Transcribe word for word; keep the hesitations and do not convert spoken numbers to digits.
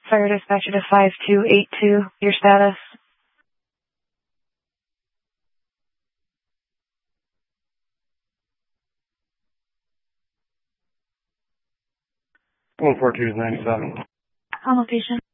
Fire dispatcher to five two eight two, your status? one four two is ninety-seven. On location.